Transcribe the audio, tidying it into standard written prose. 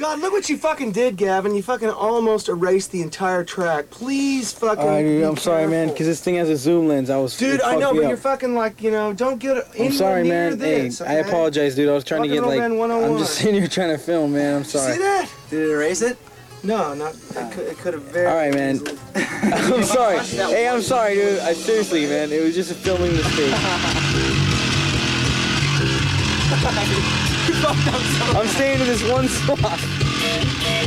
God, look what you fucking did, Gavin. You fucking almost erased the entire track. Please fucking dude, I'm sorry, man, because this thing has a zoom lens. Dude, I know, but you're fucking like, you know, don't get anywhere I'm sorry, near man. this, Hey, okay? I apologize, dude. I was trying to get, like, Rock and Roll Man 101. I'm just sitting here trying to film, man. I'm sorry. See that? Did it erase it? No, not. It could have very. All right, man. easily- I'm sorry. Hey, I'm sorry, dude. Seriously, man. It was just a filming mistake. I'm staying in this one spot.